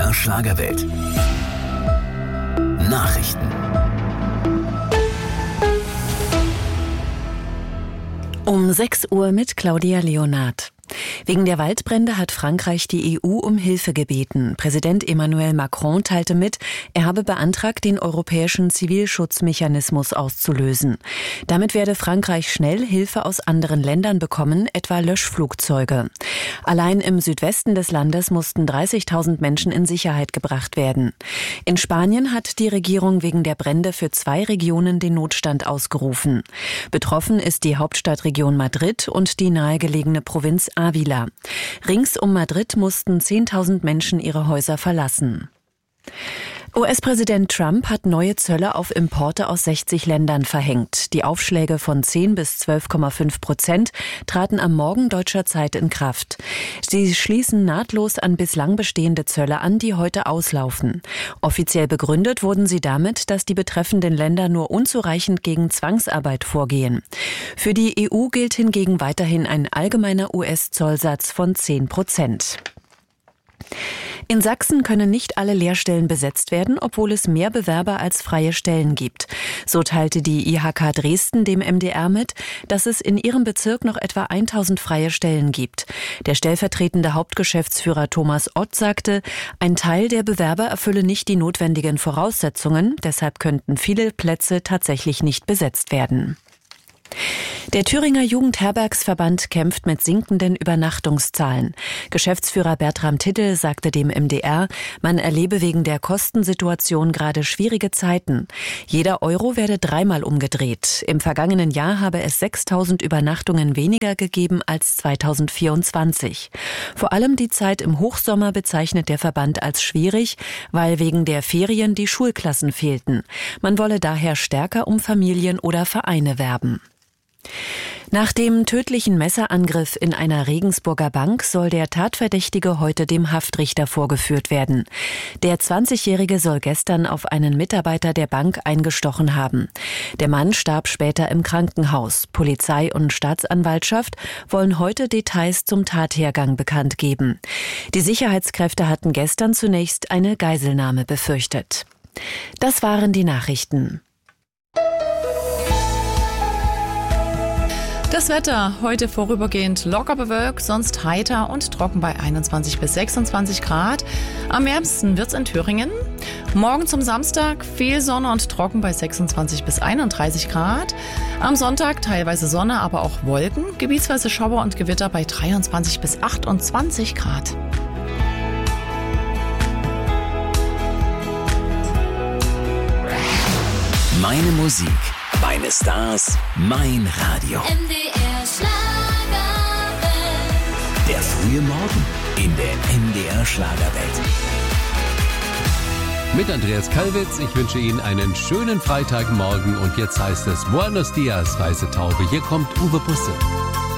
MDR Schlagerwelt. Nachrichten. Um 6 Uhr mit Claudia Leonard. Wegen der Waldbrände hat Frankreich die EU um Hilfe gebeten. Präsident Emmanuel Macron teilte mit, er habe beantragt, den europäischen Zivilschutzmechanismus auszulösen. Damit werde Frankreich schnell Hilfe aus anderen Ländern bekommen, etwa Löschflugzeuge. Allein im Südwesten des Landes mussten 30.000 Menschen in Sicherheit gebracht werden. In Spanien hat die Regierung wegen der Brände für 2 Regionen den Notstand ausgerufen. Betroffen ist die Hauptstadtregion Madrid und die nahegelegene Provinz Ávila. Rings um Madrid mussten 10.000 Menschen ihre Häuser verlassen. US-Präsident Trump hat neue Zölle auf Importe aus 60 Ländern verhängt. Die Aufschläge von 10 bis 12,5% traten am Morgen deutscher Zeit in Kraft. Sie schließen nahtlos an bislang bestehende Zölle an, die heute auslaufen. Offiziell begründet wurden sie damit, dass die betreffenden Länder nur unzureichend gegen Zwangsarbeit vorgehen. Für die EU gilt hingegen weiterhin ein allgemeiner US-Zollsatz von 10%. In Sachsen können nicht alle Lehrstellen besetzt werden, obwohl es mehr Bewerber als freie Stellen gibt. So teilte die IHK Dresden dem MDR mit, dass es in ihrem Bezirk noch etwa 1.000 freie Stellen gibt. Der stellvertretende Hauptgeschäftsführer Thomas Ott sagte, ein Teil der Bewerber erfülle nicht die notwendigen Voraussetzungen, deshalb könnten viele Plätze tatsächlich nicht besetzt werden. Der Thüringer Jugendherbergsverband kämpft mit sinkenden Übernachtungszahlen. Geschäftsführer Bertram Tittel sagte dem MDR, man erlebe wegen der Kostensituation gerade schwierige Zeiten. Jeder Euro werde 3-mal umgedreht. Im vergangenen Jahr habe es 6.000 Übernachtungen weniger gegeben als 2024. Vor allem die Zeit im Hochsommer bezeichnet der Verband als schwierig, weil wegen der Ferien die Schulklassen fehlten. Man wolle daher stärker um Familien oder Vereine werben. Nach dem tödlichen Messerangriff in einer Regensburger Bank soll der Tatverdächtige heute dem Haftrichter vorgeführt werden. Der 20-Jährige soll gestern auf einen Mitarbeiter der Bank eingestochen haben. Der Mann starb später im Krankenhaus. Polizei und Staatsanwaltschaft wollen heute Details zum Tathergang bekannt geben. Die Sicherheitskräfte hatten gestern zunächst eine Geiselnahme befürchtet. Das waren die Nachrichten. Das Wetter heute vorübergehend locker bewölkt, sonst heiter und trocken bei 21 bis 26 Grad. Am wärmsten wird's in Thüringen. Morgen zum Samstag viel Sonne und trocken bei 26 bis 31 Grad. Am Sonntag teilweise Sonne, aber auch Wolken. Gebietsweise Schauer und Gewitter bei 23 bis 28 Grad. Meine Musik, meine Stars, mein Radio. MDR Schlagerwelt. Der frühe Morgen in der MDR Schlagerwelt. Mit Andreas Kalwitz, ich wünsche Ihnen einen schönen Freitagmorgen und jetzt heißt es Buenos Dias, weiße Taube. Hier kommt Uwe Busse.